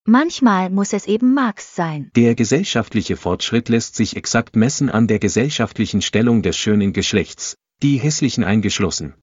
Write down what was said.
Manchmal muss es eben Marx sein. Der gesellschaftliche Fortschritt lässt sich exakt messen an der gesellschaftlichen Stellung des schönen Geschlechts, die hässlichen eingeschlossen.